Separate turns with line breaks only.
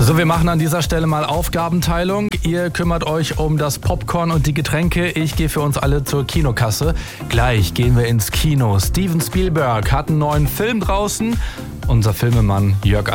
So, wir machen an dieser Stelle mal Aufgabenteilung. Ihr kümmert euch um das Popcorn und die Getränke. Ich gehe für uns alle zur Kinokasse. Gleich gehen wir ins Kino. Steven Spielberg hat einen neuen Film draußen. Unser Filmemann Jörg